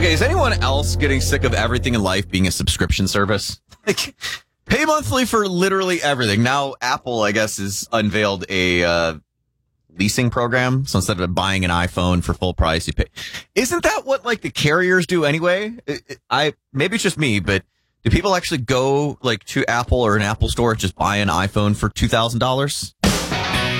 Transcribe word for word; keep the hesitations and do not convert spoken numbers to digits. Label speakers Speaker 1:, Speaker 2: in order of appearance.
Speaker 1: Okay, is anyone else getting sick of everything in life being a subscription service? Like, pay monthly for literally everything. Now, Apple, I guess, has unveiled a uh, leasing program. So instead of buying an iPhone for full price, you pay. Isn't that what like the carriers do anyway? I maybe it's just me, but do people actually go like to Apple or an Apple store and just buy an iPhone for two thousand dollars?